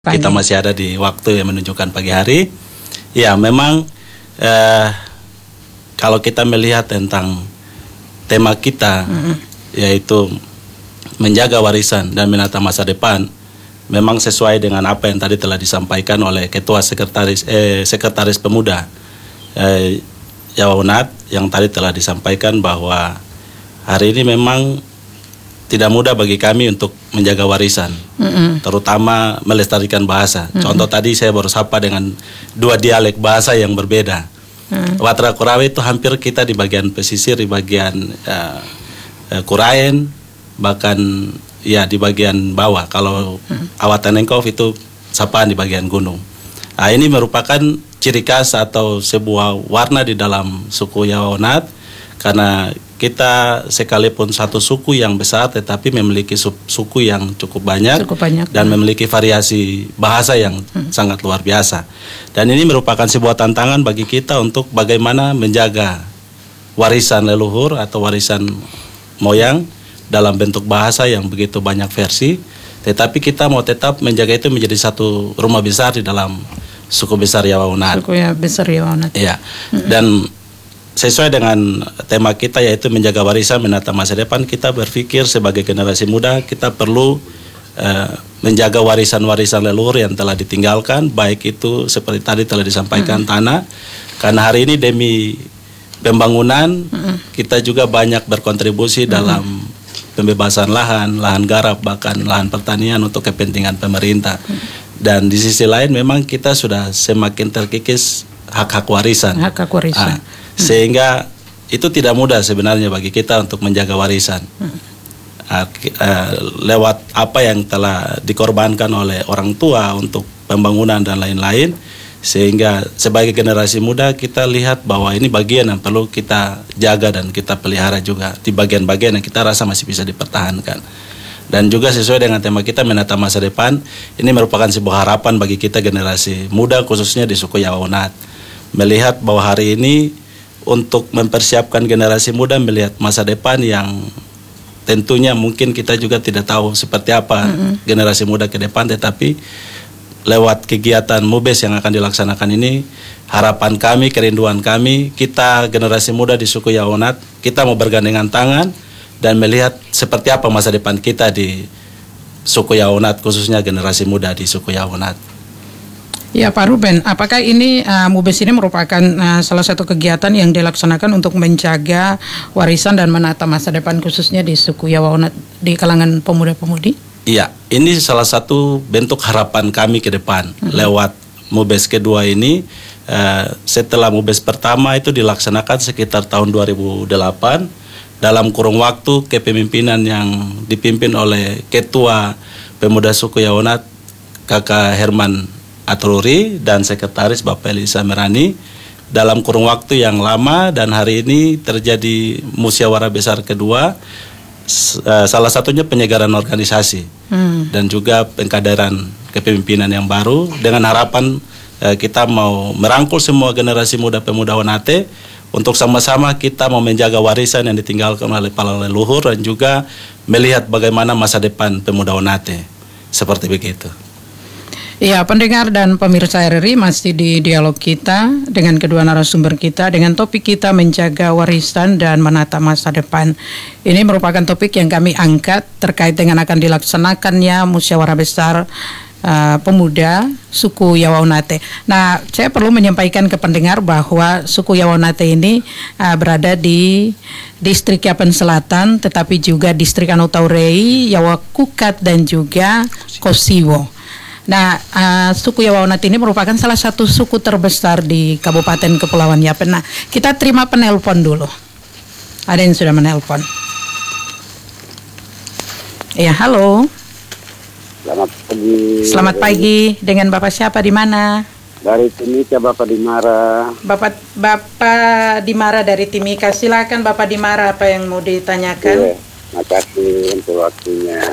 Kita masih ada di waktu yang menunjukkan pagi hari. Ya, memang kalau kita melihat tentang tema kita, yaitu menjaga warisan dan menata masa depan, memang sesuai dengan apa yang tadi telah disampaikan oleh Ketua Sekretaris Pemuda Jawa UNAT, yang tadi telah disampaikan bahwa hari ini memang tidak mudah bagi kami untuk menjaga warisan, terutama melestarikan bahasa. Contoh tadi saya baru sapa dengan dua dialek bahasa yang berbeda. Watra Kurawe itu hampir kita di bagian pesisir, di bagian Kuraen, bahkan ya di bagian bawah. Kalau Awatanengkov itu sapaan di bagian gunung. Nah, ini merupakan ciri khas atau sebuah warna di dalam suku Jawa UNAT, karena kita sekalipun satu suku yang besar tetapi memiliki suku yang cukup banyak dan memiliki variasi bahasa yang sangat luar biasa. Dan ini merupakan sebuah tantangan bagi kita untuk bagaimana menjaga warisan leluhur atau warisan moyang dalam bentuk bahasa yang begitu banyak versi, tetapi kita mau tetap menjaga itu menjadi satu rumah besar di dalam suku besar Jawa UNAT. Suku besar Jawa UNAT. Ya. Dan sesuai dengan tema kita, yaitu menjaga warisan menata masa depan, kita berpikir sebagai generasi muda kita perlu menjaga warisan-warisan leluhur yang telah ditinggalkan, baik itu seperti tadi telah disampaikan tanah, karena hari ini demi pembangunan kita juga banyak berkontribusi dalam pembebasan lahan garap, bahkan lahan pertanian untuk kepentingan pemerintah. Dan di sisi lain memang kita sudah semakin terkikis hak-hak warisan. Sehingga itu tidak mudah sebenarnya bagi kita untuk menjaga warisan. Lewat apa yang telah dikorbankan oleh orang tua untuk pembangunan dan lain-lain, sehingga sebagai generasi muda kita lihat bahwa ini bagian yang perlu kita jaga dan kita pelihara juga di bagian-bagian yang kita rasa masih bisa dipertahankan. Dan juga sesuai dengan tema kita menata masa depan, ini merupakan sebuah harapan bagi kita generasi muda khususnya di suku Jawa UNAT, melihat bahwa hari ini untuk mempersiapkan generasi muda melihat masa depan yang tentunya mungkin kita juga tidak tahu seperti apa generasi muda ke depan, tetapi lewat kegiatan MUBES yang akan dilaksanakan ini, harapan kami, kerinduan kami, kita generasi muda di suku Jawa UNAT, kita mau bergandengan tangan dan melihat seperti apa masa depan kita di suku Jawa UNAT, khususnya generasi muda di suku Jawa UNAT. Ya, Pak Ruben, apakah ini MUBES ini merupakan salah satu kegiatan yang dilaksanakan untuk menjaga warisan dan menata masa depan khususnya di suku Jawa UNAT di kalangan pemuda-pemudi? Iya, ini salah satu bentuk harapan kami ke depan lewat MUBES kedua ini. Setelah MUBES pertama itu dilaksanakan sekitar tahun 2008 dalam kurung waktu kepemimpinan yang dipimpin oleh Ketua Pemuda Suku Jawa UNAT Kakak Herman Atruri dan Sekretaris Bapak Elisa Merani, dalam kurung waktu yang lama, dan hari ini terjadi musyawarah besar kedua, salah satunya penyegaran organisasi dan juga pengkaderan kepemimpinan yang baru, dengan harapan kita mau merangkul semua generasi muda pemuda Wanate untuk sama-sama kita mau menjaga warisan yang ditinggalkan oleh para leluhur dan juga melihat bagaimana masa depan pemuda Wanate. Seperti begitu. Ya, pendengar dan pemirsa RRI, masih di dialog kita dengan kedua narasumber kita dengan topik kita menjaga warisan dan menata masa depan. Ini merupakan topik yang kami angkat terkait dengan akan dilaksanakannya musyawarah besar pemuda suku Jawa UNAT. Nah, saya perlu menyampaikan ke pendengar bahwa suku Jawa UNAT ini berada di distrik Yapen Selatan, tetapi juga distrik Anutaurei, Jawa Kukat dan juga Kosiwo. Nah, suku Jawa UNAT ini merupakan salah satu suku terbesar di Kabupaten Kepulauan Yapen. Nah, kita terima penelpon dulu. Ada yang sudah menelpon. Ya, halo. Selamat pagi. Selamat pagi. Dengan Bapak siapa, di mana? Dari Timika, Bapak Dimara. Bapak Dimara dari Timika. Silakan Bapak Dimara, apa yang mau ditanyakan? Terima kasih untuk waktunya.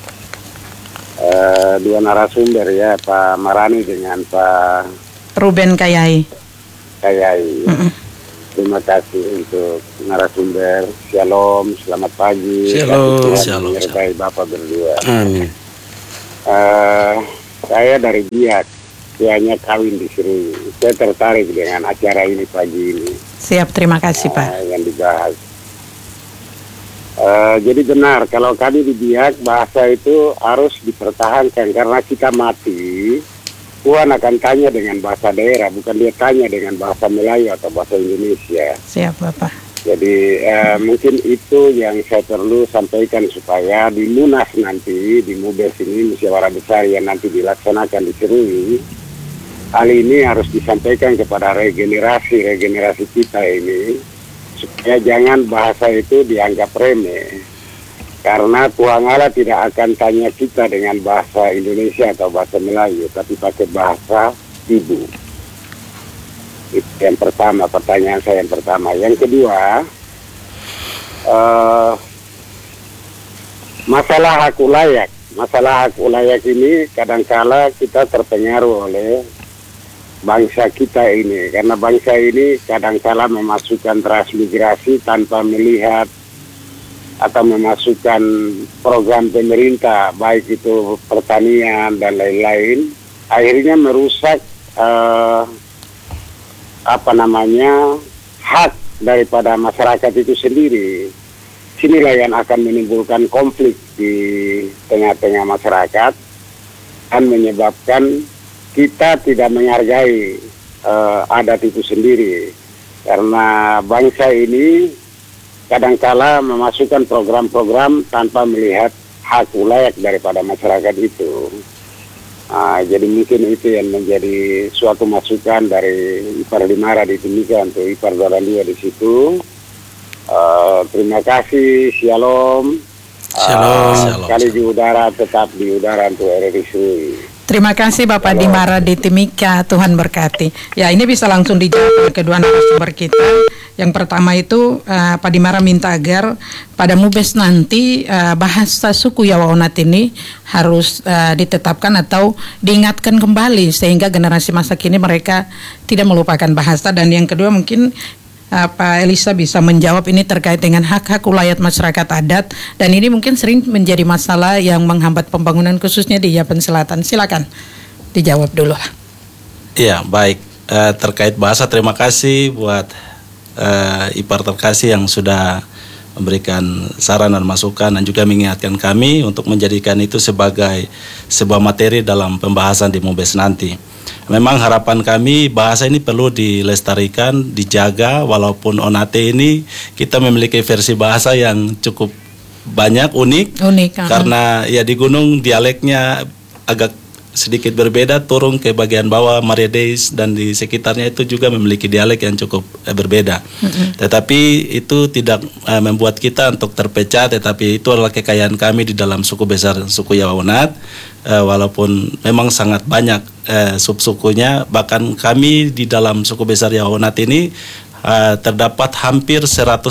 Dua narasumber ya, Pak Marani dengan Pak Ruben Kayai. Terima kasih untuk narasumber. Shalom, selamat pagi. Shalom. Menyertai Bapak berdua. Amin. Saya dari Biak, tuanya kawin di Serui. Saya tertarik dengan acara ini pagi ini. Siap, terima kasih Pak. Yang dibahas. Jadi benar, kalau kami di Biak, bahasa itu harus dipertahankan karena kita mati. Tuhan akan tanya dengan bahasa daerah, bukan dia tanya dengan bahasa Melayu atau bahasa Indonesia. Siap Bapak. Jadi mungkin itu yang saya perlu sampaikan supaya di Munas nanti, di MUBES ini, musyawarah besar yang nanti dilaksanakan di Serui, hal ini harus disampaikan kepada regenerasi kita ini, supaya jangan bahasa itu dianggap remeh. Karena Tuhan Allah tidak akan tanya kita dengan bahasa Indonesia atau bahasa Melayu, tapi pakai bahasa ibu. Itu yang pertama, pertanyaan saya yang pertama. Yang kedua, masalah hak ulayak. Masalah hak ulayak ini kadangkala kita terpengaruh oleh bangsa kita ini. Karena bangsa ini kadangkala memasukkan transmigrasi tanpa melihat atau memasukkan program pemerintah, baik itu pertanian dan lain-lain, akhirnya merusak hak daripada masyarakat itu sendiri. Sinilah yang akan menimbulkan konflik di tengah-tengah masyarakat dan menyebabkan kita tidak menghargai adat itu sendiri. Karena bangsa ini kadangkala memasukkan program-program tanpa melihat hak ulayak daripada masyarakat itu. Jadi mungkin itu yang menjadi suatu masukan dari Ipar Dimara di Timika untuk Ipar Dua di situ. Terima kasih, shalom. Shalom. Kali di udara, tetap di udara untuk RRI Serui. Terima kasih Bapak Dimara di Timika, Tuhan berkati. Ya, ini bisa langsung dijawab oleh kedua narasumber kita. Yang pertama itu Pak Dimara minta agar pada MUBES nanti bahasa suku Yawaonat ini harus ditetapkan atau diingatkan kembali sehingga generasi masa kini mereka tidak melupakan bahasa. Dan yang kedua mungkin Pak Elisa bisa menjawab ini terkait dengan hak-hak ulayat masyarakat adat, dan ini mungkin sering menjadi masalah yang menghambat pembangunan khususnya di Yapen Selatan. Silakan dijawab dulu. Iya, baik. Terkait bahasa, terima kasih buat Ipar terkasih yang sudah memberikan saran dan masukan dan juga mengingatkan kami untuk menjadikan itu sebagai sebuah materi dalam pembahasan di MUBES nanti. Memang harapan kami bahasa ini perlu dilestarikan, dijaga, walaupun Onate ini kita memiliki versi bahasa yang cukup banyak, unik karena ya di gunung dialeknya agak sedikit berbeda, turun ke bagian bawah Mariadeis dan di sekitarnya itu juga memiliki dialek yang cukup berbeda. Tetapi itu tidak membuat kita untuk terpecah, tetapi itu adalah kekayaan kami di dalam suku besar suku Yawaonat. Walaupun memang sangat banyak sub-sukunya, bahkan kami di dalam suku besar Yawaonat ini terdapat hampir 119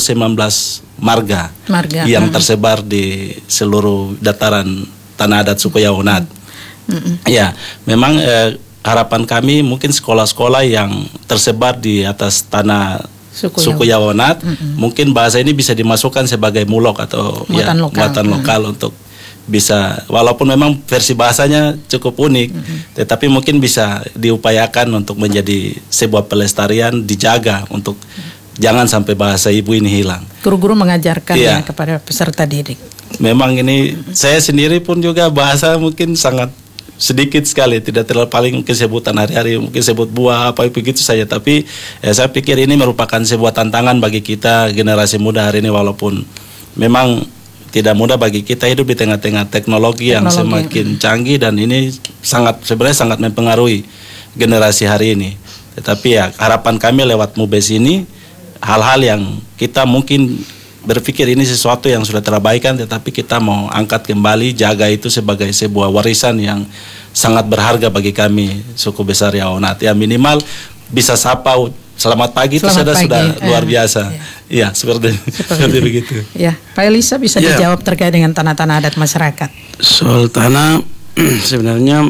marga yang tersebar di seluruh dataran tanah adat suku Yawaonat. Ya, memang harapan kami mungkin sekolah-sekolah yang tersebar di atas tanah suku Yawaonat, mungkin bahasa ini bisa dimasukkan sebagai mulok atau muatan lokal untuk bisa, walaupun memang versi bahasanya cukup unik, tetapi mungkin bisa diupayakan untuk menjadi sebuah pelestarian, dijaga untuk jangan sampai bahasa ibu ini hilang. Guru-guru mengajarkan ya kepada peserta didik. Memang ini saya sendiri pun juga bahasa mungkin sangat sedikit sekali, tidak terlalu paling mungkin sebutan hari-hari, mungkin sebut buah apa begitu saja. Tapi saya pikir ini merupakan sebuah tantangan bagi kita generasi muda hari ini, walaupun memang tidak mudah bagi kita hidup di tengah-tengah teknologi yang semakin canggih, dan ini sebenarnya sangat mempengaruhi generasi hari ini. Tetapi ya harapan kami lewat MUBES ini, hal-hal yang kita mungkin berpikir ini sesuatu yang sudah terabaikan, tetapi kita mau angkat kembali, jaga itu sebagai sebuah warisan yang sangat berharga bagi kami suku besar Yawaonat. Ya minimal bisa sapa selamat pagi itu sudah luar biasa. Iya, seperti begitu. Ya, Pak Elisa bisa dijawab terkait dengan tanah-tanah adat masyarakat. Soal tanah sebenarnya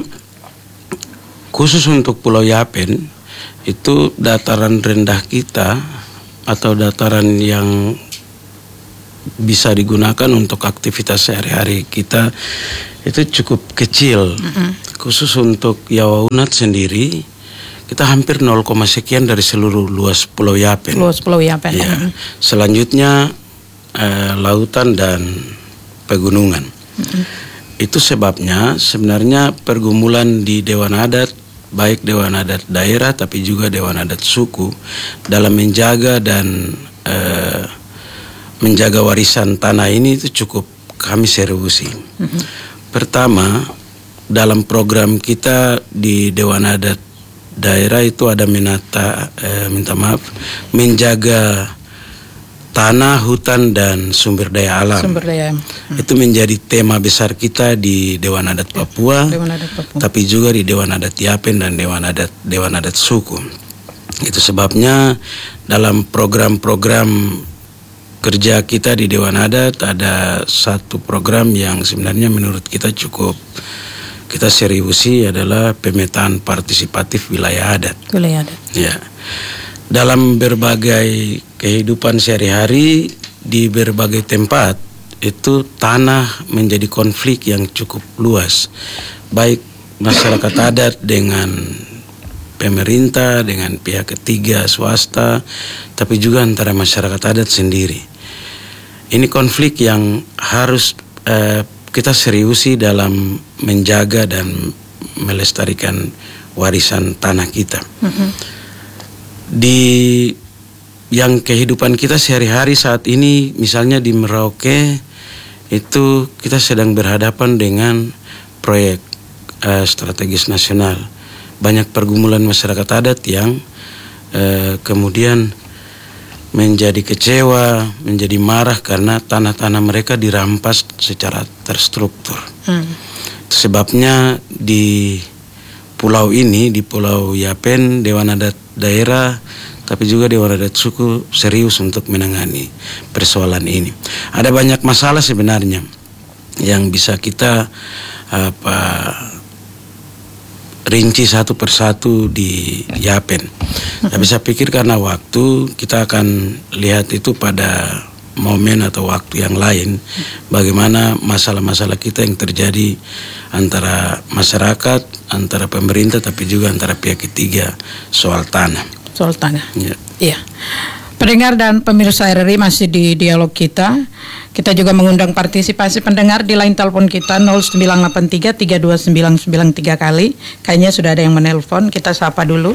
khusus untuk Pulau Yapen itu dataran rendah kita atau dataran yang bisa digunakan untuk aktivitas sehari-hari kita itu cukup kecil. khusus untuk Jawa Unat sendiri, kita hampir 0, sekian dari seluruh luas Pulau Yapen. Luas Pulau Yapen. Ya. Selanjutnya lautan dan pegunungan. Itu sebabnya sebenarnya pergumulan di Dewan Adat, baik Dewan Adat daerah tapi juga Dewan Adat suku, dalam menjaga dan menjaga warisan tanah ini itu cukup kami seriusi. Pertama, dalam program kita di Dewan Adat daerah itu ada menjaga tanah, hutan, dan sumber daya alam. Sumber daya. Itu menjadi tema besar kita di Dewan Adat Papua, Dewan Adat Papua. tapi juga di Dewan Adat Yapen dan Dewan Adat suku. Itu sebabnya dalam program-program kerja kita di Dewan Adat ada satu program yang sebenarnya menurut kita cukup kita seriusi, adalah pemetaan partisipatif wilayah adat. Wilayah adat. Ya. Dalam berbagai kehidupan sehari-hari di berbagai tempat itu tanah menjadi konflik yang cukup luas. Baik masyarakat adat dengan pemerintah, dengan pihak ketiga swasta, tapi juga antara masyarakat adat sendiri. Ini konflik yang harus kita seriusi dalam menjaga dan melestarikan warisan tanah kita. Di yang kehidupan kita sehari-hari saat ini, misalnya di Merauke, itu kita sedang berhadapan dengan proyek strategis nasional. Banyak pergumulan masyarakat adat yang kemudian menjadi kecewa, menjadi marah karena tanah-tanah mereka dirampas secara terstruktur. Sebabnya di pulau ini, di Pulau Yapen, Dewan Adat daerah, tapi juga Dewan Adat suku serius untuk menangani persoalan ini. Ada banyak masalah sebenarnya yang bisa kita rinci satu persatu di Yapen. Tapi saya pikir karena waktu, kita akan lihat itu pada momen atau waktu yang lain, bagaimana masalah-masalah kita yang terjadi antara masyarakat, antara pemerintah, tapi juga antara pihak ketiga soal tanah. Soal tanah. Ya. Iya. Pendengar dan pemirsa RRI, masih di dialog kita. Kita juga mengundang partisipasi pendengar di line telepon kita 0983 329993 kali. Kayaknya sudah ada yang menelpon, kita sapa dulu.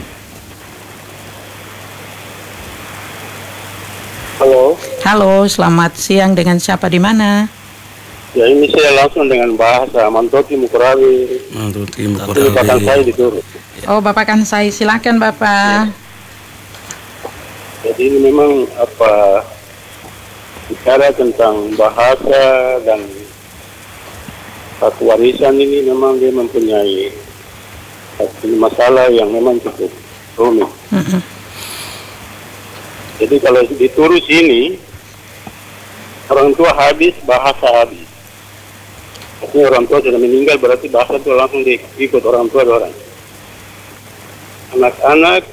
Halo. Halo, selamat siang, dengan siapa di mana? Ya, ini saya langsung dengan bahasa Mantoti Mukurawi. Mantoti Ini bahkan saya Mukurawi. diturut. Oh, Bapak Kansai, silakan Bapak. Jadi ini memang bicara tentang bahasa dan satu warisan ini memang dia mempunyai satu masalah yang memang cukup rumit. Jadi kalau diturus ini, orang tua habis, bahasa habis. Artinya orang tua sudah meninggal, berarti bahasa itu langsung diikut orang tua orang. Anak-anak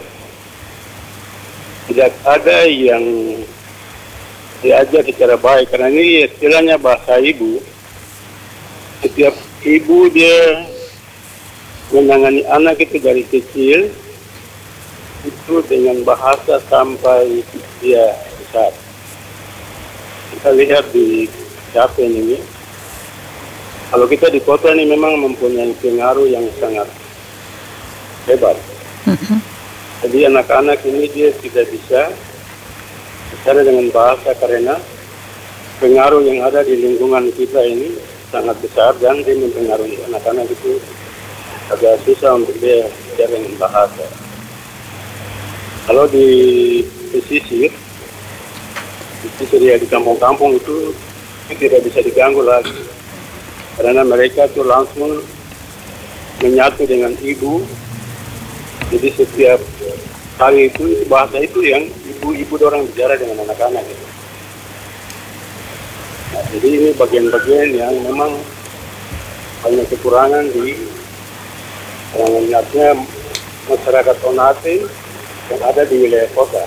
tidak ada yang diajar secara baik, karena ini istilahnya bahasa ibu. Setiap ibu dia menangani anak itu dari kecil itu dengan bahasa sampai dia besar. Kita lihat di Yapen ini, kalau kita di kota ini memang mempunyai pengaruh yang sangat hebat. Jadi anak-anak ini dia tidak bisa bicara dengan bahasa karena pengaruh yang ada di lingkungan kita ini sangat besar, dan dia mempengaruhi anak-anak itu agak susah untuk dia bicara dengan bahasa. Kalau di pesisir ya, di kampung-kampung itu tidak bisa diganggu lagi, karena mereka itu langsung menyatu dengan ibu. Jadi setiap hari itu bahasa itu yang ibu-ibu orang bicara dengan anak-anak gitu. Nah, jadi ini bagian-bagian yang memang banyak kekurangan di mengingatnya masyarakat Onate yang ada di wilayah kota.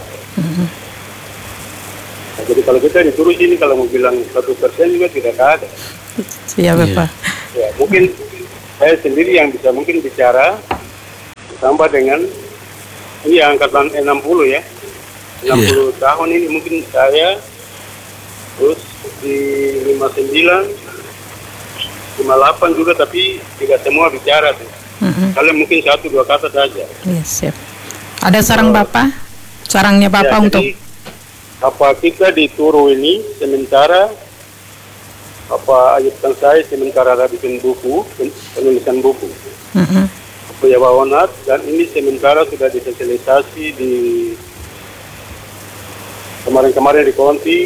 Nah, jadi kalau kita diturus ini, kalau mau bilang 1% juga tidak ada. Iya Bapak. Ya, mungkin saya sendiri yang bisa mungkin bicara tambah dengan ini angkatan 60 ya. 60 tahun ini mungkin saya, terus di 59, 58 juga, tapi tidak semua bicara tuh. Kalian mungkin 1-2 kata saja. Iya, siap. Ada sarang Bapak? Sarangnya Bapak Ya, untuk jadi, apa kita di Turu ini sementara apa ayatkan saya sementara ada bikin buku, penulisan buku. Ya Bawanat, dan ini sementara sudah disosialisasi di kemarin-kemarin di Konti,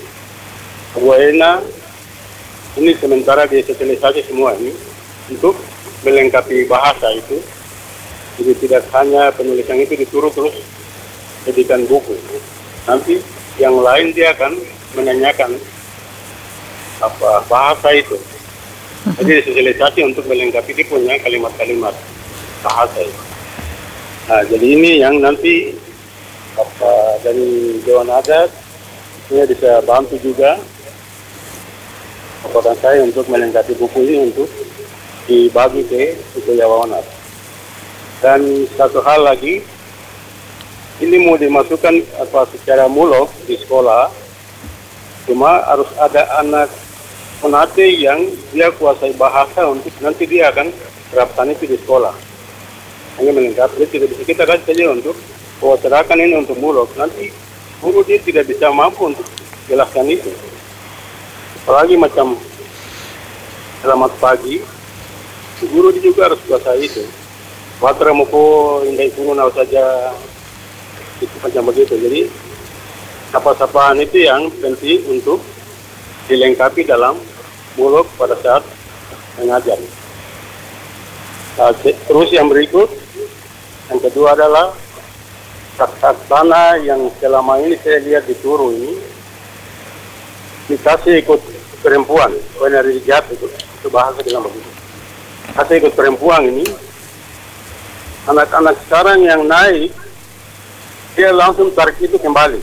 Buena. Ini sementara disosialisasi semua ini untuk melengkapi bahasa itu. Jadi tidak hanya penulisan itu disuruh terus jadikan buku. Nanti yang lain dia akan menanyakan apa bahasa itu. Jadi disosialisasi untuk melengkapi dia punya kalimat-kalimat bahasa itu. Nah, jadi ini yang nanti apa dari Dewan Adat ini bisa bantu juga kepada saya untuk melengkapi buku ini untuk dibagi ke Yawawanat. Dan satu hal lagi, ini mau dimasukkan apa secara mulok di sekolah, cuma harus ada anak penate yang dia kuasai bahasa untuk nanti dia akan terapkan itu di sekolah. Hanya melengkapi, tidak bisa kita kasih saja untuk serahkan ini untuk mulok. Nanti guru dia tidak bisa mampu untuk jelaskan itu. Apalagi macam selamat pagi, guru dia juga harus kuasai itu. Watra muko indai kuno naw saja itu macam begitu. Jadi sapa-sapaan itu yang penting untuk dilengkapi dalam mulok pada saat mengajar. Nah, terus yang berikut, yang kedua adalah hak tanah yang selama ini saya lihat di Turu ini dikasih ikut perempuan, dari jatuh itu bahasa bilang begitu. Kasih ikut perempuan ini, anak-anak sekarang yang naik, dia langsung tarik itu kembali.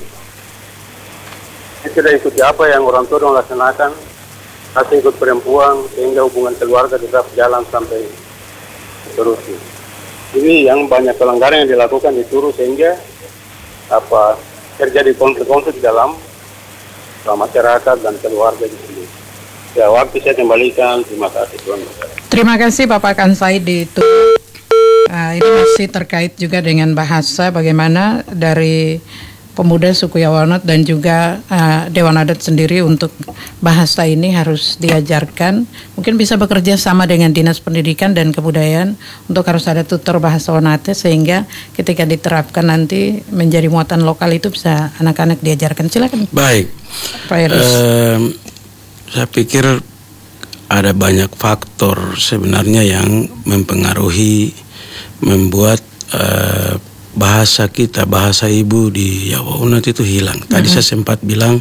Dia tidak ikuti apa yang orang tua laksanakan, kasih ikut perempuan, sehingga hubungan keluarga tetap jalan sampai seterusnya. Ini yang banyak pelanggaran yang dilakukan di Turu sehingga apa terjadi konflik-konflik dalam masyarakat dan keluarga di sini. Ya, waktu saya kembalikan. Terima kasih Tuan. Terima kasih Bapak Kansai di Turu. Ini masih terkait juga dengan bahasa, bagaimana dari pemuda suku Yawanat dan juga Dewan Adat sendiri untuk bahasa ini harus diajarkan. Mungkin bisa bekerja sama dengan Dinas Pendidikan dan Kebudayaan untuk harus ada tutor bahasa Wanate sehingga ketika diterapkan nanti menjadi muatan lokal itu bisa anak-anak diajarkan. Silakan. Baik, Pak Iris. Saya pikir ada banyak faktor sebenarnya yang mempengaruhi membuat bahasa kita, bahasa ibu di Yawaunat itu hilang. Tadi saya sempat bilang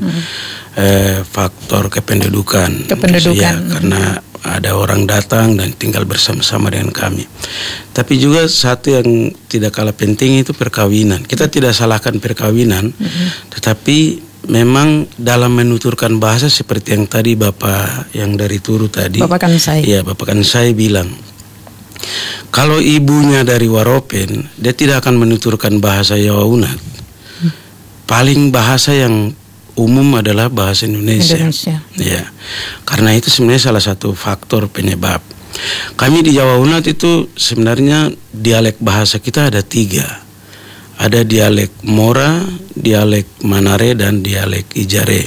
faktor kependudukan. Ya, karena ada orang datang dan tinggal bersama-sama dengan kami. Tapi juga satu yang tidak kalah penting itu perkawinan. Kita tidak salahkan perkawinan, tetapi memang dalam menuturkan bahasa seperti yang tadi Bapak yang dari Turu tadi, Bapak Kansai. Ya, Bapak Kansai bilang, kalau ibunya dari Waropen, dia tidak akan menuturkan bahasa Yawaunat. Paling bahasa yang umum adalah bahasa Indonesia. Ya, karena itu sebenarnya salah satu faktor penyebab. Kami di Yawaunat itu sebenarnya dialek bahasa kita ada 3. Ada dialek Mora, dialek Manare, dan dialek Ijare.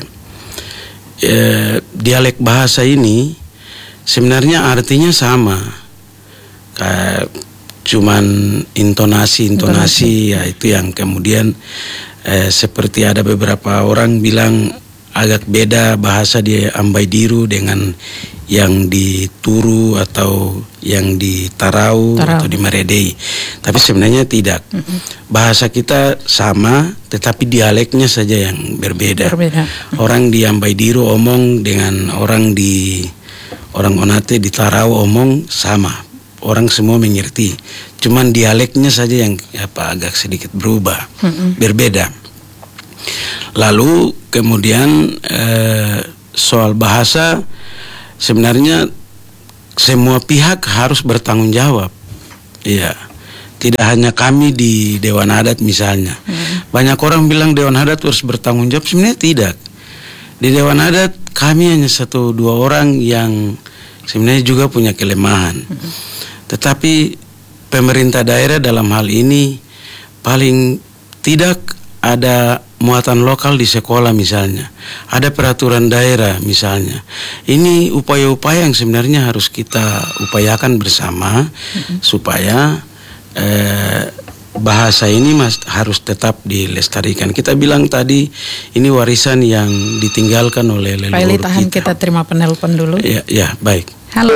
Dialek bahasa ini sebenarnya artinya sama, kayak cuman intonasi ya itu yang kemudian seperti ada beberapa orang bilang agak beda bahasa di Ambaidiru dengan yang di Turu atau yang di Tarau atau di Maredei. Tapi sebenarnya tidak. Bahasa kita sama, tetapi dialeknya saja yang berbeda. Orang di Ambaidiru omong dengan orang Onate di Tarau omong sama. Orang semua mengerti. Cuman dialeknya saja yang agak sedikit berubah, berbeda. Lalu kemudian soal bahasa, sebenarnya semua pihak harus bertanggung jawab. Iya. Tidak hanya kami di Dewan Adat misalnya. Banyak orang bilang Dewan Adat harus bertanggung jawab, sebenarnya tidak. Di Dewan Adat kami hanya 1-2 orang yang sebenarnya juga punya kelemahan. Tetapi pemerintah daerah dalam hal ini paling tidak ada muatan lokal di sekolah misalnya. Ada peraturan daerah misalnya. Ini upaya-upaya yang sebenarnya harus kita upayakan bersama supaya bahasa ini harus tetap dilestarikan. Kita bilang tadi ini warisan yang ditinggalkan oleh leluhur Pak Eli, tahan kita. kita terima penelpon dulu. Ya, baik. Halo.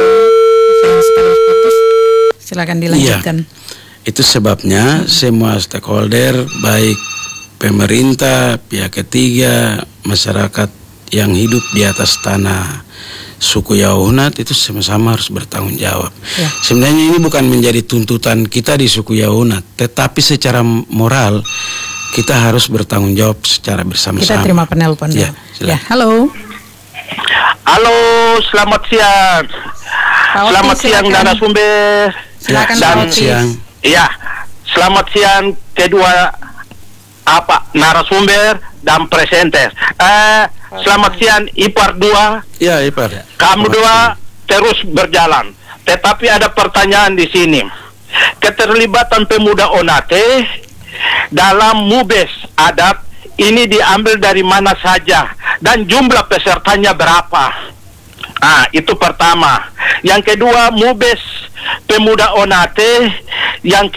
Silakan dilanjutkan. Itu sebabnya semua stakeholder, baik pemerintah, pihak ketiga, masyarakat yang hidup di atas tanah suku Yahunat itu sama-sama harus bertanggung jawab. Ya. Sebenarnya ini bukan menjadi tuntutan kita di suku Yahunat, tetapi secara moral kita harus bertanggung jawab secara bersama-sama. Kita terima penelpon. Ya, ya, halo. Halo, selamat siang. Selamat siang narasumber. Silakan selamat siang. Iya, selamat siang kedua narasumber dan presenter. Selamat siang Ipar 2. Ya, Ipar. Kamu dua terus berjalan. Tetapi ada pertanyaan di sini. Keterlibatan pemuda Onate dalam MUBES adat ini diambil dari mana saja dan jumlah pesertanya berapa? Itu pertama. Yang kedua, MUBES pemuda Onate yang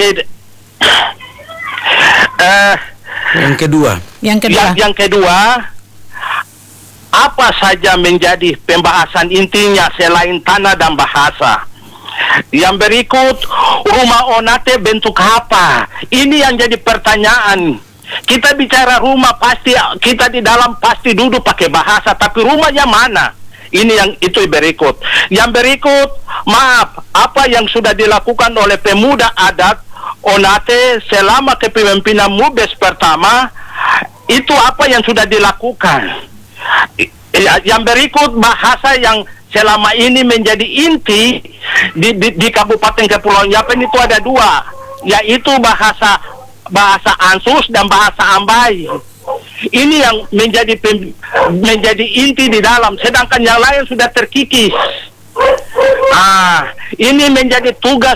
kedua, apa saja menjadi pembahasan intinya selain tanah dan bahasa? Yang berikut, rumah Onate bentuk apa? Ini yang jadi pertanyaan. Kita bicara rumah pasti kita di dalam pasti duduk pakai bahasa, tapi rumahnya mana? Ini yang itu berikut. Yang berikut, maaf, apa yang sudah dilakukan oleh pemuda adat Onate selama kepemimpinan MUBES pertama, itu apa yang sudah dilakukan? Yang berikut, bahasa yang selama ini menjadi inti di Kabupaten Kepulauan Yapen itu ada 2, yaitu bahasa Ansus dan bahasa Ambai. Ini yang menjadi inti di dalam, sedangkan yang lain sudah terkikis. Ini menjadi tugas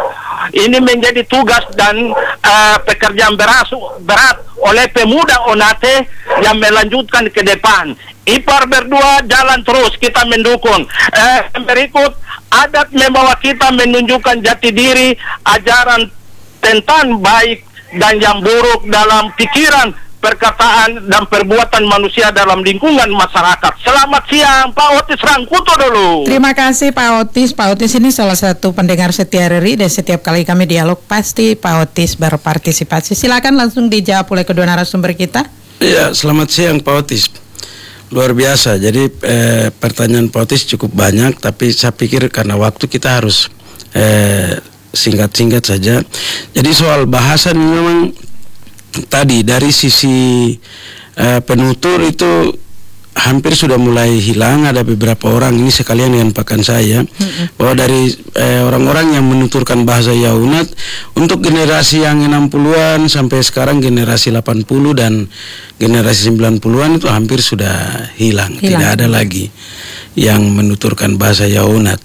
dan pekerjaan berat oleh pemuda Onate yang melanjutkan ke depan. Ipar berdua jalan terus, kita mendukung. Berikut, adat membawa kita menunjukkan jati diri, ajaran tentang baik dan yang buruk dalam pikiran, perkataan dan perbuatan manusia dalam lingkungan masyarakat. Selamat siang, Pak Otis Rangkuto dulu. Terima kasih Pak Otis. Pak Otis ini salah satu pendengar setia RRI dan setiap kali kami dialog pasti Pak Otis berpartisipasi. Silakan langsung dijawab oleh kedua narasumber kita. Ya, selamat siang Pak Otis. Luar biasa. Jadi pertanyaan Pak Otis cukup banyak, tapi saya pikir karena waktu kita harus singkat-singkat saja. Jadi soal bahasan memang tadi dari sisi penutur itu hampir sudah mulai hilang. Ada beberapa orang, ini sekalian dengan pakan saya, bahwa dari orang-orang yang menuturkan bahasa Yahunat untuk generasi yang 60-an sampai sekarang generasi 80 dan generasi 90-an itu hampir sudah hilang. Tidak ada lagi yang menuturkan bahasa Yahunat.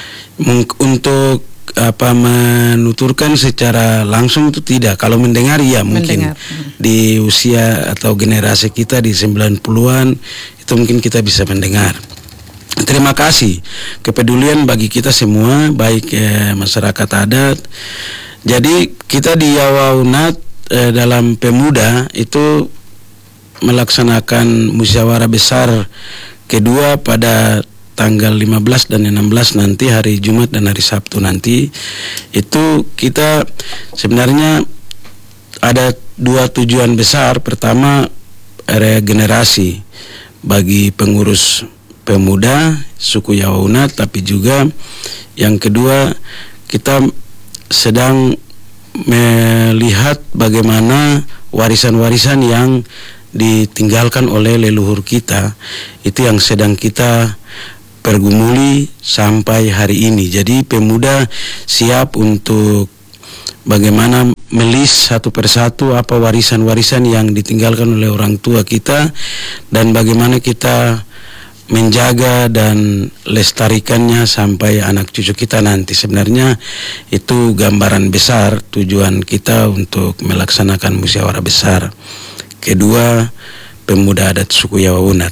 Untuk menuturkan secara langsung itu tidak. Kalau mendengar ya mungkin di usia atau generasi kita di 90-an itu mungkin kita bisa mendengar. Terima kasih kepedulian bagi kita semua, baik masyarakat adat. Jadi kita di Yahunat dalam pemuda itu melaksanakan musyawarah besar kedua pada tanggal 15 dan 16 nanti, hari Jumat dan hari Sabtu nanti. Itu kita sebenarnya ada 2 tujuan besar. Pertama, regenerasi bagi pengurus pemuda suku Yahunat, tapi juga yang kedua kita sedang melihat bagaimana warisan-warisan yang ditinggalkan oleh leluhur kita, itu yang sedang kita pergumuli sampai hari ini. Jadi pemuda siap untuk bagaimana melis satu persatu apa warisan-warisan yang ditinggalkan oleh orang tua kita, dan bagaimana kita menjaga dan lestarikannya sampai anak cucu kita nanti. Sebenarnya itu gambaran besar tujuan kita untuk melaksanakan musyawarah besar kedua pemuda adat suku Jawa Unat.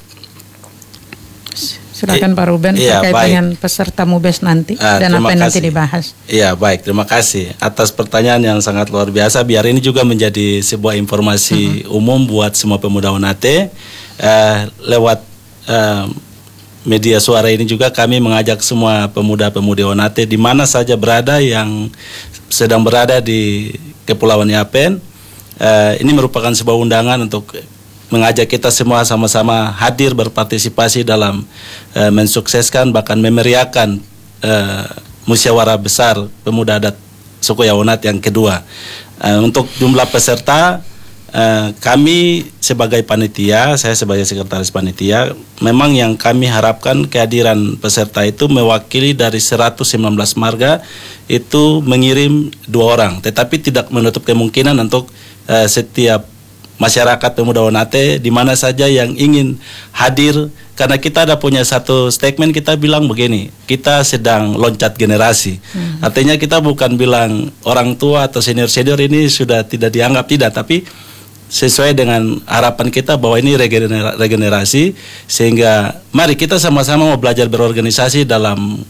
Silakan Pak Ruben terkait dengan peserta MUBES nanti dan apa yang nanti dibahas. Iya, baik, terima kasih atas pertanyaan yang sangat luar biasa. Biar ini juga menjadi sebuah informasi umum buat semua pemuda Onate. Lewat media suara ini juga kami mengajak semua pemuda-pemudi Onate di mana saja berada yang sedang berada di Kepulauan Yapen. Ini merupakan sebuah undangan untuk mengajak kita semua sama-sama hadir berpartisipasi dalam mensukseskan bahkan memeriahkan musyawarah besar pemuda adat suku Jawa Unat yang kedua. Untuk jumlah peserta, kami sebagai panitia, saya sebagai sekretaris panitia, memang yang kami harapkan kehadiran peserta itu mewakili dari 119 marga itu mengirim 2 orang, tetapi tidak menutup kemungkinan untuk setiap masyarakat pemuda Onate di mana saja yang ingin hadir, karena kita ada punya satu statement, kita bilang begini, kita sedang loncat generasi. Artinya kita bukan bilang orang tua atau senior-senior ini sudah tidak dianggap, tidak, tapi sesuai dengan harapan kita bahwa ini regenerasi, sehingga mari kita sama-sama mau belajar berorganisasi dalam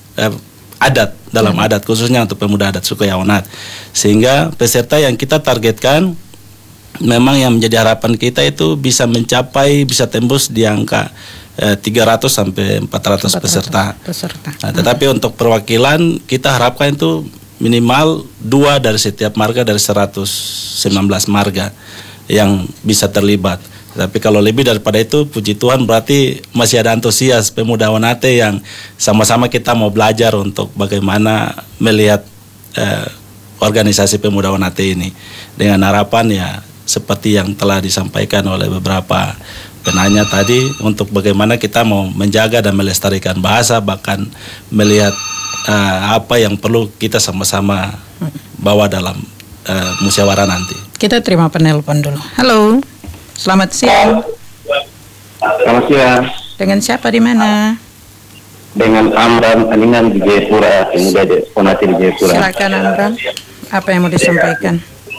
adat khususnya untuk pemuda adat suku Jawa Unat. Sehingga peserta yang kita targetkan memang yang menjadi harapan kita itu bisa mencapai, bisa tembus di angka 300 sampai 400 peserta. Nah, tetapi untuk perwakilan kita harapkan itu minimal 2 dari setiap marga dari 119 marga yang bisa terlibat. Tapi kalau lebih daripada itu, puji Tuhan, berarti masih ada antusias pemuda Onate yang sama-sama kita mau belajar untuk bagaimana melihat organisasi pemuda Onate ini, dengan harapan ya seperti yang telah disampaikan oleh beberapa penanya tadi, untuk bagaimana kita mau menjaga dan melestarikan bahasa, bahkan melihat apa yang perlu kita sama-sama bawa dalam musyawarah nanti. Kita terima penelpon dulu. Halo, selamat siang. Selamat siang. Dengan siapa di mana? Dengan Amran Aningan di Jayapura, pemuda Onate di Jayapura. Silakan Amran, apa yang mau disampaikan?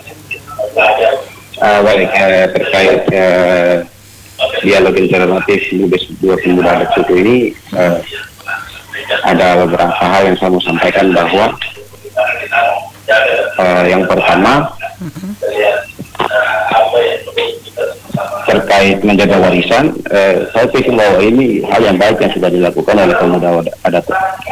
Baik, terkait dialog alternatif MUBES 2 pemuda adat suku ini, ada beberapa hal yang saya mau sampaikan, bahwa yang pertama terkait menjaga warisan, saya pikir bahwa ini hal yang baik yang sudah dilakukan oleh pemuda adat.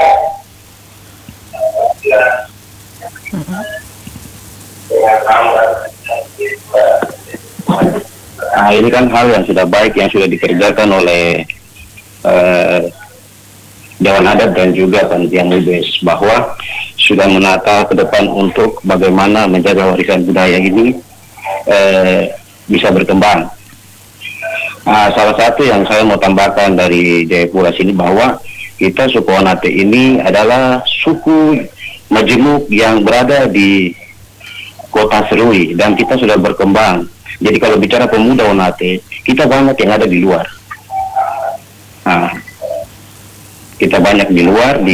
Nah, ini kan hal yang sudah baik yang sudah dikerjakan oleh Dewan Adat dan juga panitia MUBES, bahwa sudah menata ke depan untuk bagaimana menjaga warisan budaya ini bisa berkembang. Nah, salah satu yang saya mau tambahkan dari Jayapura sini, bahwa kita suku Onate ini adalah suku majemuk yang berada di Kota Serui, dan kita sudah berkembang. Jadi kalau bicara pemuda Onate, kita banyak yang ada di luar. Nah, kita banyak di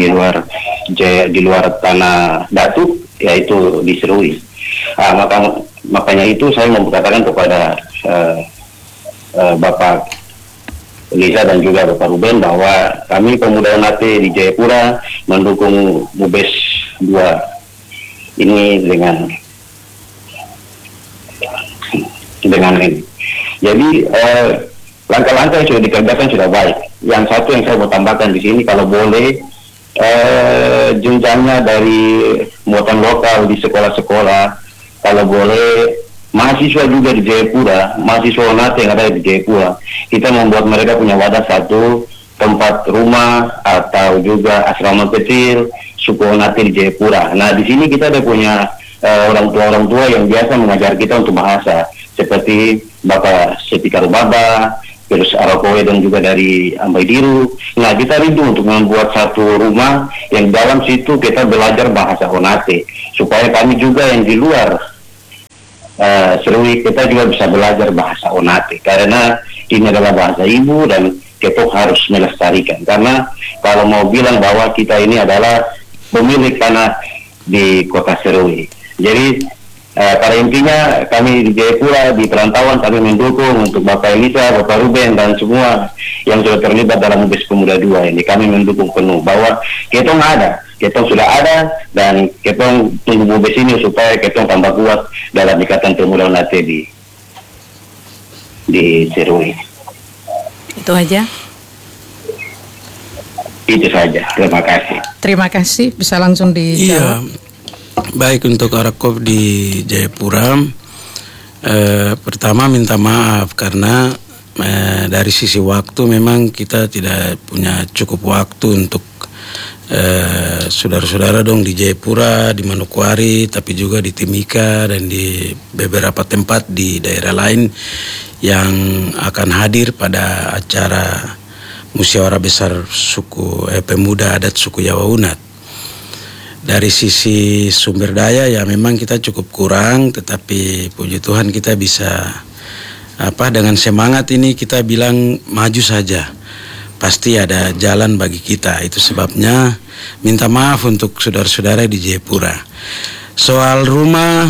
luar tanah Datuk, yaitu di Serui. Makanya itu saya mau katakan kepada Bapak Liza dan juga Bapak Ruben, bahwa kami pemuda Onate di Jayapura mendukung MUBES 2 ini dengan ini. Jadi langkah-langkah yang sudah dikerjakan sudah baik. Yang satu yang saya mau tambahkan di sini, kalau boleh, jenjangnya dari muatan lokal di sekolah-sekolah, kalau boleh mahasiswa juga di Jayapura, mahasiswa Onate yang ada di Jayapura, kita membuat mereka punya wadah satu, tempat rumah atau juga asrama kecil suku Onate di Jayapura. Nah, di sini kita ada punya orang tua yang biasa mengajar kita untuk bahasa, seperti Bapak Setika Rubaba, terus Arakowe dan juga dari Ambaidiru. Nah, kita rindu untuk membuat satu rumah yang dalam situ kita belajar bahasa Onate, supaya kami juga yang di luar Serui kita juga bisa belajar bahasa Onate, karena ini adalah bahasa ibu dan kita harus melestarikan. Karena kalau mau bilang bahwa kita ini adalah pemilik tanah di kota Serui. Jadi pada intinya kami di Jayapura, di perantauan kami mendukung untuk Bapak Elisa, Bapak Ruben dan semua yang sudah terlibat dalam UBS Pemuda 2 ini. Kami mendukung penuh bahwa Ketong ada, Ketong sudah ada, dan Ketong tunggu UBS ini supaya Ketong tambah kuat dalam Ikatan Pemuda Onate di Serui. Itu aja. Itu saja. Terima kasih. Terima kasih. Bisa langsung dijawab. Iya. Baik, untuk Arakop di Jayapura, pertama minta maaf karena dari sisi waktu memang kita tidak punya cukup waktu untuk saudara-saudara dong di Jayapura, di Manokwari, tapi juga di Timika dan di beberapa tempat di daerah lain yang akan hadir pada acara musyawarah besar suku pemuda adat suku Jawa Unat. Dari sisi sumber daya ya memang kita cukup kurang, tetapi puji Tuhan kita bisa dengan semangat ini kita bilang maju saja. Pasti ada jalan bagi kita. Itu sebabnya minta maaf untuk saudara-saudara di Jayapura. Soal rumah,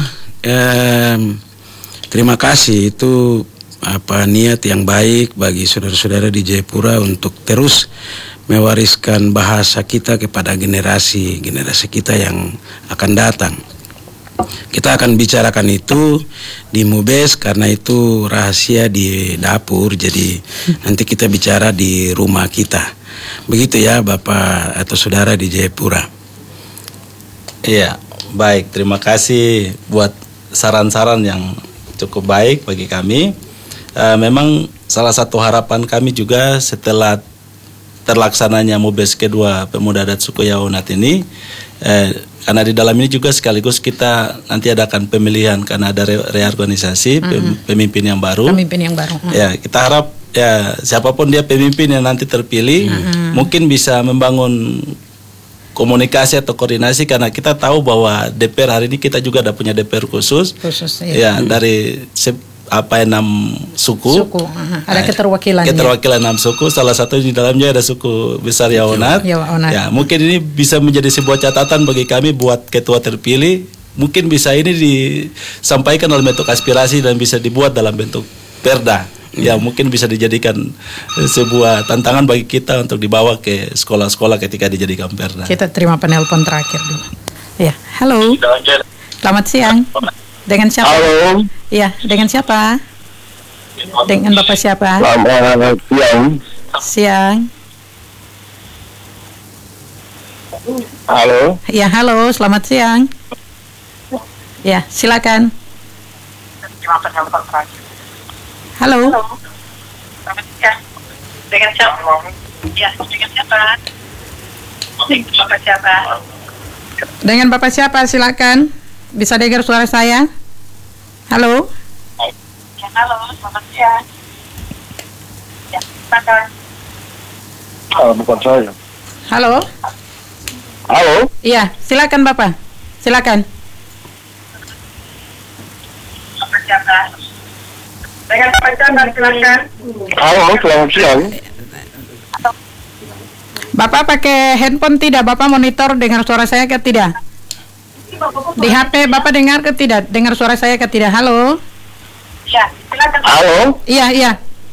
terima kasih, itu niat yang baik bagi saudara-saudara di Jayapura untuk terus mewariskan bahasa kita kepada generasi kita yang akan datang. Kita akan bicarakan itu di MUBES karena itu rahasia di dapur, jadi nanti kita bicara di rumah kita. Begitu ya Bapak atau Saudara di Jayapura. Iya, baik, terima kasih buat saran-saran yang cukup baik bagi kami. Memang salah satu harapan kami juga setelah terlaksananya MUBES kedua Pemuda Adat Suku Jawa Unat ini, karena di dalam ini juga sekaligus kita nanti adakan pemilihan karena ada reorganisasi pemimpin yang baru. Ya, kita harap ya siapapun dia pemimpin yang nanti terpilih mungkin bisa membangun komunikasi atau koordinasi, karena kita tahu bahwa DPR hari ini kita juga ada punya DPR khusus ya dari 6 suku. Ada keterwakilan 6 suku, salah satu di dalamnya ada suku besar Jawa Unat. Ya, mungkin ini bisa menjadi sebuah catatan bagi kami buat ketua terpilih. Mungkin bisa ini disampaikan dalam bentuk aspirasi dan bisa dibuat dalam bentuk perda. Ya, mungkin bisa dijadikan sebuah tantangan bagi kita untuk dibawa ke sekolah-sekolah ketika dijadikan perda. Kita terima penelpon terakhir dulu. Ya, halo. Selamat siang. Dengan siapa? Halo. Iya, dengan siapa? Dengan Bapak siapa? Selamat siang. Siang. Halo. Ya, halo, selamat siang. Ya, silakan. Halo. Selamat siang. Dengan siapa? Ya, dengan siapa? Dengan Bapak siapa? Dengan Bapak siapa? Silakan. Bisa dengar suara saya? Halo. Ya, halo, selamat siang. Ya, silakan. Bukan saya. Halo. Halo. Iya, silakan Bapak. Silakan. Bapak siapa? Dengan Bapak siapa? Silakan. Halo, selamat siang. Bapak pakai handphone tidak? Bapak monitor dengar suara saya ke tidak? Di HP Bapak dengar ke tidak? Dengar suara saya ke tidak? Halo? Ya, silakan. Halo. Iya.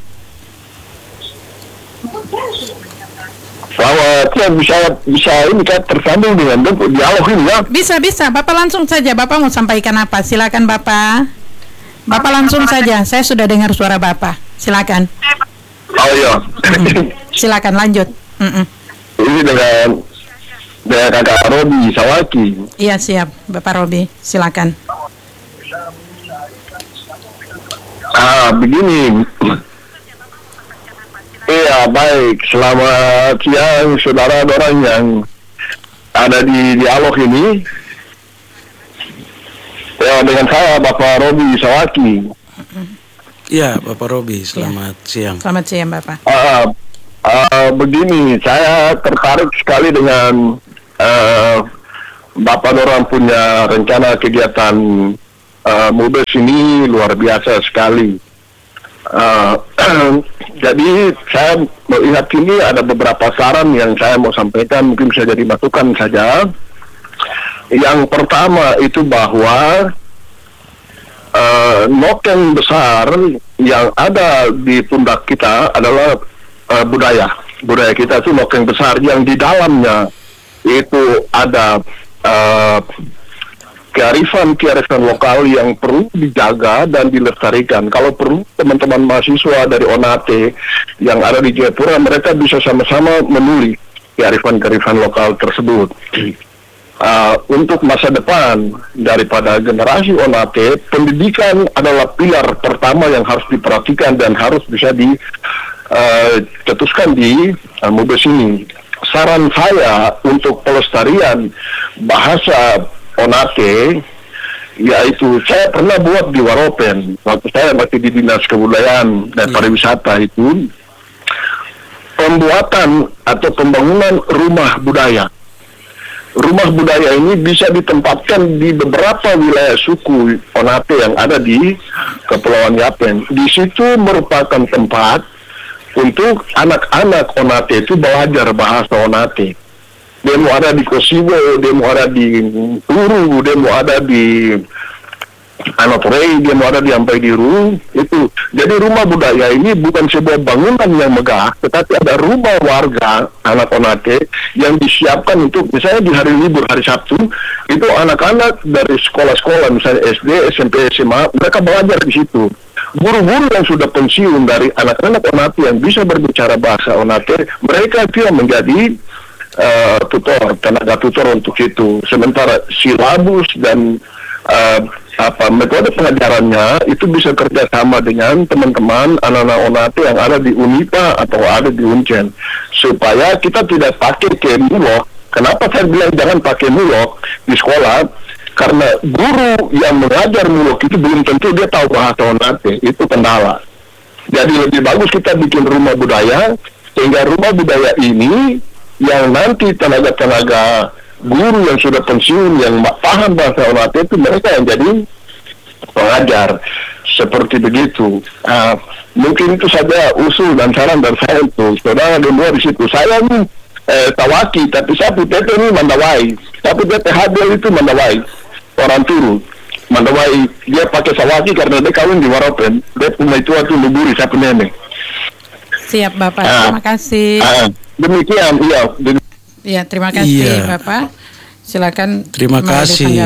Selamat siang, bisa ini kan tersambung dengan bentuk dialog ini ya? Bisa. Bapak langsung saja. Bapak mau sampaikan apa? Silakan Bapak. Bapak langsung saja. Saya sudah dengar suara Bapak. Silakan. Oh iya. Silakan lanjut. Ini dengan Kakak Robi Sawaki. Iya, siap Bapak Robi. Silakan. Begini. Iya, baik. Selamat siang saudara-saudara yang ada di dialog ini. Ya, dengan saya Bapak Robi Sawaki. Ya, Bapak Robi, selamat siang. Selamat siang, Bapak. Begini, saya tertarik sekali dengan Bapak Dorang punya rencana kegiatan Mubes ini luar biasa sekali. Jadi saya melihat ini ada beberapa saran yang saya mau sampaikan, mungkin bisa jadi masukan saja. Yang pertama itu bahwa noken besar yang ada di pundak kita adalah budaya kita itu noken besar yang di dalamnya itu ada kearifan lokal yang perlu dijaga dan dilestarikan. Kalau perlu teman-teman mahasiswa dari Onate yang ada di Jayapura, mereka bisa sama-sama menulis kearifan lokal tersebut. Untuk masa depan daripada generasi Onate, pendidikan adalah pilar pertama yang harus diperhatikan dan harus bisa dicetuskan di Mubes ini. Saran saya untuk pelestarian bahasa Onate, yaitu saya pernah buat di Waropen waktu saya masih di Dinas Kebudayaan dan Pariwisata itu, pembuatan atau pembangunan rumah budaya. Rumah budaya ini bisa ditempatkan di beberapa wilayah suku Onate yang ada di Kepulauan Yapen. Di situ merupakan tempat untuk anak-anak Onate itu belajar bahasa Onate. Dia mau ada di Kosiwo, dia mau ada di Turu, dia mau ada di Anotorei, dia mau ada di Ampai Diru, itu. Jadi rumah budaya ini bukan sebuah bangunan yang megah, tetapi ada rumah warga anak Onate yang disiapkan untuk, misalnya di hari libur, hari Sabtu, itu anak-anak dari sekolah-sekolah, misalnya SD, SMP, SMA, mereka belajar di situ. Guru-guru yang sudah pensiun dari anak-anak Onate yang bisa berbicara bahasa Onate, mereka itu yang menjadi tenaga tutor untuk itu. Sementara silabus dan metode pengajarannya itu bisa kerjasama dengan teman-teman anak-anak Onate yang ada di Unipa atau ada di Uncen, supaya kita tidak pakai ke mulok. Kenapa saya bilang jangan pakai mulok di sekolah? Karena guru yang mengajar mulok itu belum tentu dia tahu bahasa Onate, itu kendala. Jadi lebih bagus kita bikin rumah budaya, sehingga rumah budaya ini yang nanti tenaga-tenaga guru yang sudah pensiun yang paham bahasa Onate itu mereka yang jadi pengajar, seperti begitu. Mungkin itu saja usul dan saran dari saya itu. Saudara dua di situ. Saya ini Tawaki, tapi saya PTT ini Mandawai. Saya PTT Hadel itu Mandawai, orang Turu. Mandawai dia pakai Sawaki karena dia kawin di Waropen. Dia punya itu Luburi, saya nenek. Siap Bapak, terima kasih. Demikian, iya. Terima kasih Bapak. Silakan. Terima kasih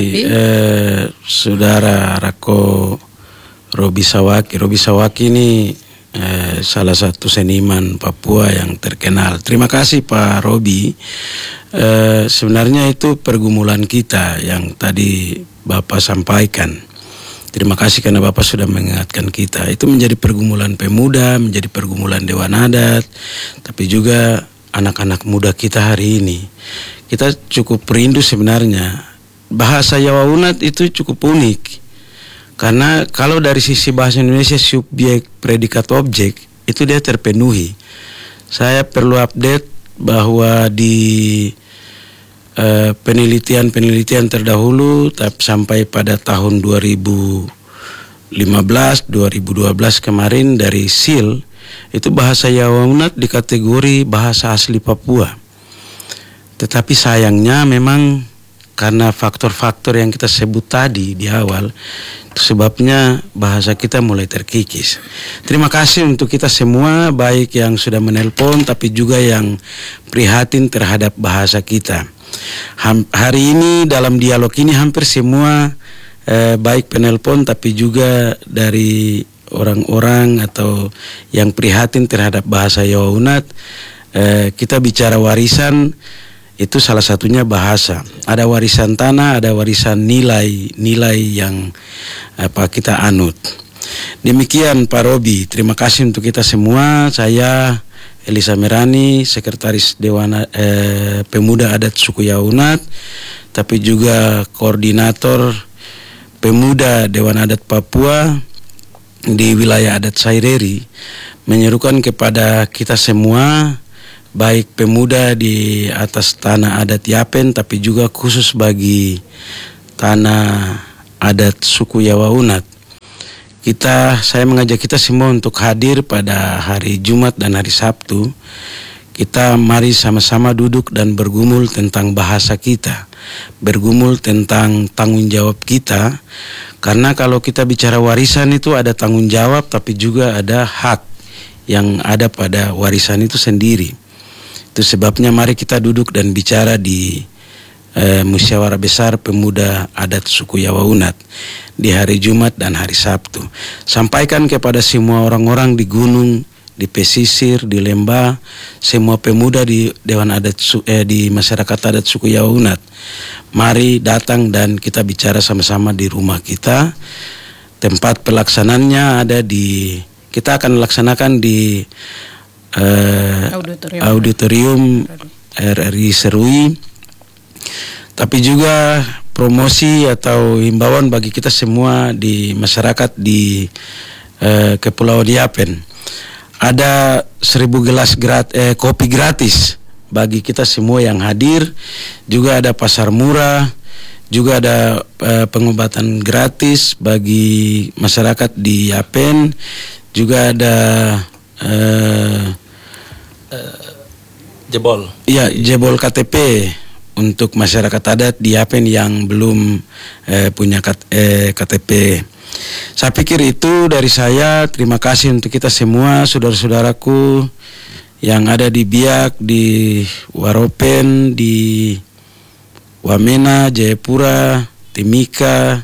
Saudara Rako Robi Sawaki. Robi Sawaki ini salah satu seniman Papua yang terkenal. Terima kasih Pak Robi. Sebenarnya itu pergumulan kita yang tadi Bapak sampaikan. Terima kasih karena Bapak sudah mengingatkan kita. Itu menjadi pergumulan pemuda, menjadi pergumulan Dewan Adat, tapi juga anak-anak muda kita hari ini. Kita cukup rindu sebenarnya. Bahasa Jawa Unat itu cukup unik. Karena kalau dari sisi bahasa Indonesia subjek, predikat, objek, itu dia terpenuhi. Saya perlu update bahwa di penelitian terdahulu sampai pada tahun 2015, 2012 kemarin dari SIL, itu bahasa Jawa Unat dikategori bahasa asli Papua. Tetapi sayangnya memang karena faktor-faktor yang kita sebut tadi di awal, sebabnya bahasa kita mulai terkikis. Terima kasih untuk kita semua, baik yang sudah menelpon tapi juga yang prihatin terhadap bahasa kita. Hari ini dalam dialog ini hampir semua baik penelpon tapi juga dari orang-orang atau yang prihatin terhadap bahasa Jawa Unat, kita bicara warisan, itu salah satunya bahasa. Ada warisan tanah, ada warisan nilai yang kita anut. Demikian Pak Robi, terima kasih untuk kita semua. Saya Elisa Merani, Sekretaris Dewan Pemuda Adat Suku Jawa Unat, tapi juga Koordinator Pemuda Dewan Adat Papua, di wilayah adat Saireri menyerukan kepada kita semua, baik pemuda di atas tanah adat Yapen, tapi juga khusus bagi tanah adat suku Yawaunat. Saya mengajak kita semua untuk hadir pada hari Jumat dan hari Sabtu. Kita mari sama-sama duduk dan bergumul tentang bahasa kita, bergumul tentang tanggung jawab kita. Karena kalau kita bicara warisan itu ada tanggung jawab, tapi juga ada hak yang ada pada warisan itu sendiri. Itu sebabnya mari kita duduk dan bicara di Musyawarah Besar Pemuda Adat Suku Yawaunat di hari Jumat dan hari Sabtu. Sampaikan kepada semua orang-orang di gunung, di pesisir, di lembah, semua pemuda di Dewan Adat di masyarakat adat suku Yawaunat. Mari datang dan kita bicara sama-sama di rumah kita. Tempat pelaksanaannya ada kita akan laksanakan di auditorium RRI Serui. Tapi juga promosi atau himbauan bagi kita semua di masyarakat di Kepulauan Yapen. Ada 1000 gelas kopi gratis bagi kita semua yang hadir. Juga ada pasar murah, juga ada pengobatan gratis bagi masyarakat di Yapen. Juga ada jebol KTP untuk masyarakat adat di Yapen yang belum punya KTP. Saya pikir itu dari saya. Terima kasih untuk kita semua, saudara-saudaraku yang ada di Biak, di Waropen, di Wamena, Jayapura, Timika,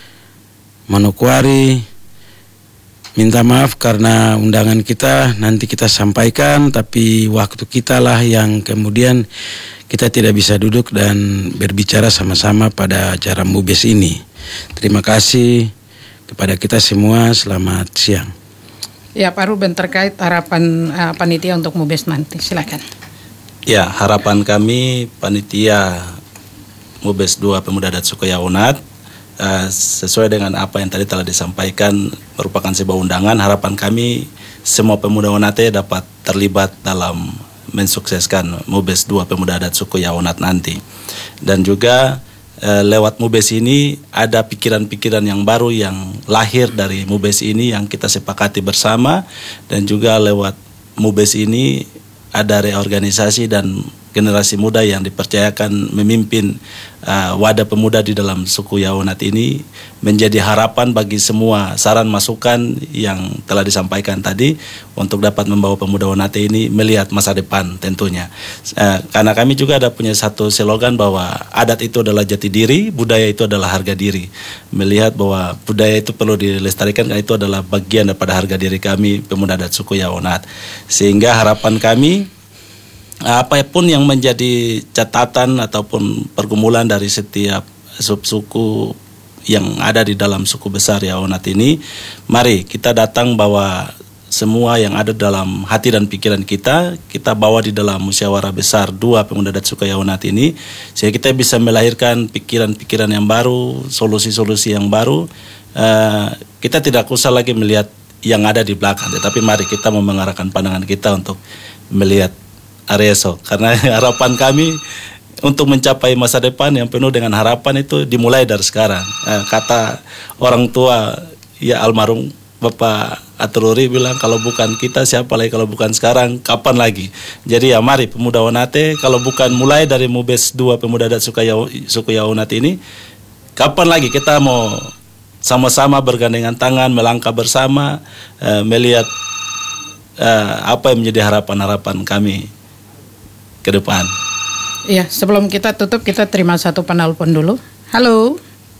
Manokwari. Minta maaf karena undangan kita nanti kita sampaikan, tapi waktu kita lah yang kemudian kita tidak bisa duduk dan berbicara sama-sama pada acara MUBES ini. Terima kasih kepada kita semua, selamat siang. Ya, Pak Ruben, terkait harapan panitia untuk MUBES nanti, silakan. Ya, harapan kami panitia MUBES 2 Pemuda Adat Suku Yawaunat sesuai dengan apa yang tadi telah disampaikan merupakan sebuah undangan. Harapan kami semua pemuda Onate dapat terlibat dalam mensukseskan MUBES 2 Pemuda Adat Suku Yawaunat nanti. Dan juga lewat MUBES ini ada pikiran-pikiran yang baru yang lahir dari MUBES ini yang kita sepakati bersama. Dan juga lewat MUBES ini ada reorganisasi dan generasi muda yang dipercayakan memimpin wadah pemuda di dalam suku Yawaunat ini menjadi harapan bagi semua saran masukan yang telah disampaikan tadi untuk dapat membawa pemuda Onate ini melihat masa depan tentunya. Karena kami juga ada punya satu slogan bahwa adat itu adalah jati diri, budaya itu adalah harga diri. Melihat bahwa budaya itu perlu dilestarikan karena itu adalah bagian daripada harga diri kami pemuda adat suku Yawaunat. Sehingga harapan kami apapun yang menjadi catatan ataupun pergumulan dari setiap subsuku yang ada di dalam suku besar Yawaunat ini, mari kita datang bawa semua yang ada dalam hati dan pikiran kita bawa di dalam musyawarah besar 2 Pemuda Adat Suku Yawaunat ini, sehingga kita bisa melahirkan pikiran-pikiran yang baru, solusi-solusi yang baru. Kita tidak usah lagi melihat yang ada di belakang, tetapi mari kita mengarahkan pandangan kita untuk melihat area esok. Karena harapan kami untuk mencapai masa depan yang penuh dengan harapan itu dimulai dari sekarang. Kata orang tua ya almarhum Bapak Atururi bilang, kalau bukan kita siapa lagi, kalau bukan sekarang kapan lagi. Jadi ya mari pemuda Onate, kalau bukan mulai dari MUBES 2 Pemuda Adat Suku Yawaunat ini, kapan lagi kita mau sama-sama bergandengan tangan melangkah bersama, melihat apa yang menjadi harapan-harapan kami ke depan. Iya, sebelum kita tutup kita terima satu penelpon dulu. Halo.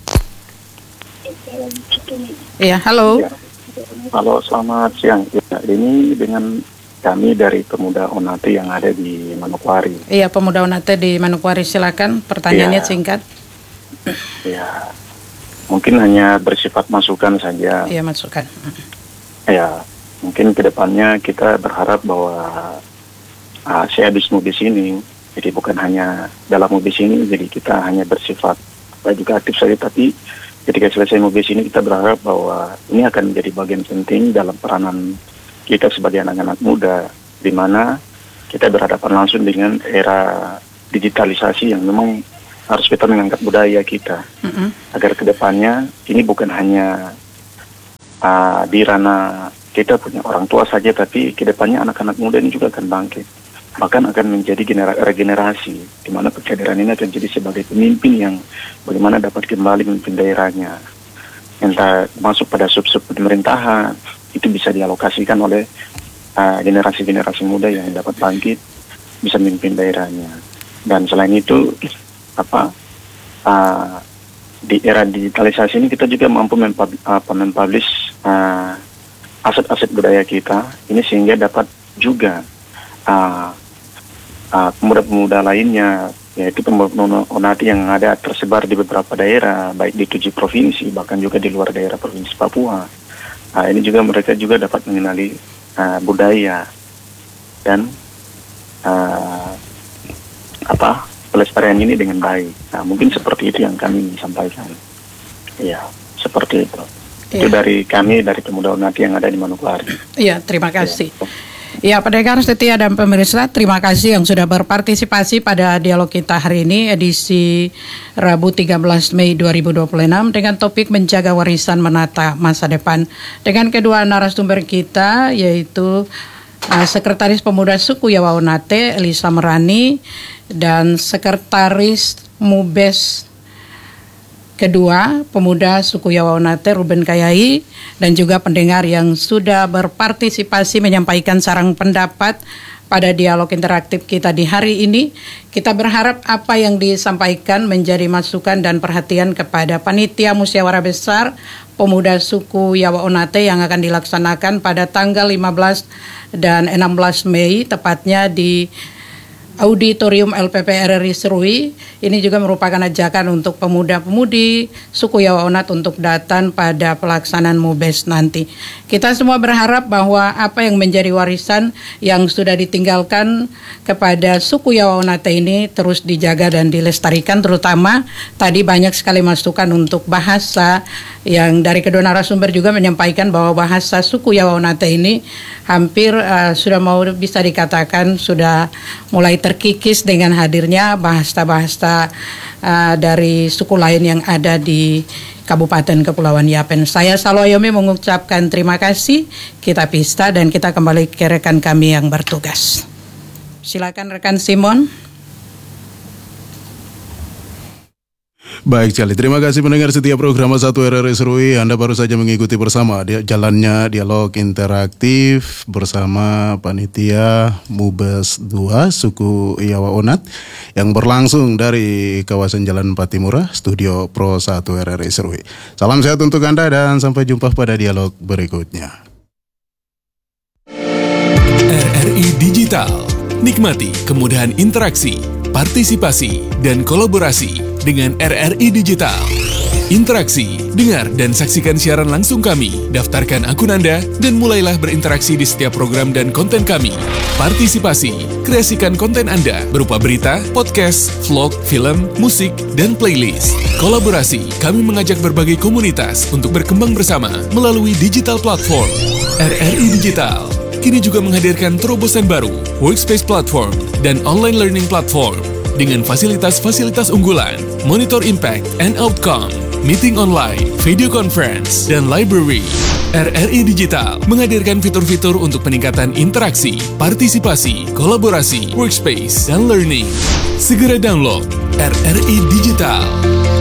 Iya, halo. Halo, selamat siang. Ya, ini dengan kami dari Pemuda Onate yang ada di Manokwari. Iya, Pemuda Onate di Manokwari, silakan pertanyaannya singkat. Ya, mungkin hanya bersifat masukan saja. Iya, masukan. Ya, mungkin kedepannya kita berharap bahwa sehabis MUBES ini, jadi bukan hanya dalam MUBES ini, jadi kita hanya bersifat juga aktif saja, tapi ketika selesai MUBES ini kita berharap bahwa ini akan menjadi bagian penting dalam peranan kita sebagai anak-anak muda, di mana kita berhadapan langsung dengan era digitalisasi yang memang harus kita mengangkat budaya kita, agar kedepannya ini bukan hanya di ranah kita punya orang tua saja, tapi kedepannya anak-anak muda ini juga akan bangkit, bahkan akan menjadi regenerasi, di mana kesadaran ini akan jadi sebagai pemimpin yang bagaimana dapat kembali memimpin daerahnya, entah masuk pada sub-sub pemerintahan, itu bisa dialokasikan oleh generasi-generasi muda yang dapat bangkit, bisa memimpin daerahnya. Dan selain itu, di era digitalisasi ini kita juga mampu mempublish aset-aset budaya kita ini, sehingga dapat juga pemuda-pemuda lainnya, yaitu pemuda Onati yang ada tersebar di beberapa daerah, baik di 7 provinsi, bahkan juga di luar daerah provinsi Papua. Ini juga mereka juga dapat mengenali budaya dan pelestarian ini dengan baik. Nah, mungkin seperti itu yang kami sampaikan. Iya, seperti itu. Itu dari kami, dari pemuda Onati yang ada di Manokwari. Iya, terima kasih. Ya, pendengar setia dan pemirsa, terima kasih yang sudah berpartisipasi pada dialog kita hari ini, edisi Rabu 13 Mei 2026 dengan topik menjaga warisan menata masa depan. Dengan kedua narasumber kita, yaitu Sekretaris Pemuda Suku Yawa Onate, Elisa Merani, dan Sekretaris MUBES kedua, Pemuda Suku Yawa Onate, Ruben Kayai, dan juga pendengar yang sudah berpartisipasi menyampaikan saran pendapat pada dialog interaktif kita di hari ini. Kita berharap apa yang disampaikan menjadi masukan dan perhatian kepada Panitia Musyawarah Besar Pemuda Suku Yawa Onate yang akan dilaksanakan pada tanggal 15 dan 16 Mei, tepatnya di Auditorium LPP RRI Serui. Ini juga merupakan ajakan untuk pemuda-pemudi suku Yawa Onat untuk datang pada pelaksanaan MUBES nanti. Kita semua berharap bahwa apa yang menjadi warisan yang sudah ditinggalkan kepada suku Yawa Onate ini terus dijaga dan dilestarikan, terutama tadi banyak sekali masukan untuk bahasa yang dari kedua narasumber juga menyampaikan bahwa bahasa suku Yawa Onate ini hampir sudah mau bisa dikatakan sudah mulai terkikis dengan hadirnya bahasa-bahasa dari suku lain yang ada di Kabupaten Kepulauan Yapen. Saya Saloyomi mengucapkan terima kasih. Kita pista dan kita kembali ke rekan kami yang bertugas. Silakan rekan Simon. Baik, Cali. Terima kasih pendengar setia program 1 RRI Serui. Anda baru saja mengikuti bersama jalannya dialog interaktif bersama Panitia MUBES 2 Suku Yawa Onat yang berlangsung dari kawasan Jalan Patimura, Studio Pro 1 RRI Serui. Salam sehat untuk Anda dan sampai jumpa pada dialog berikutnya. RRI Digital. Nikmati kemudahan interaksi, partisipasi, dan kolaborasi dengan RRI Digital. Interaksi, dengar dan saksikan siaran langsung kami, daftarkan akun Anda, dan mulailah berinteraksi di setiap program dan konten kami. Partisipasi, kreasikan konten Anda berupa berita, podcast, vlog, film, musik, dan playlist. Kolaborasi, kami mengajak berbagai komunitas untuk berkembang bersama melalui digital platform. RRI Digital kini juga menghadirkan terobosan baru, workspace platform, dan online learning platform dengan fasilitas-fasilitas unggulan, monitor impact and outcome, meeting online, video conference, dan library. RRI Digital menghadirkan fitur-fitur untuk peningkatan interaksi, partisipasi, kolaborasi, workspace, dan learning. Segera download RRI Digital.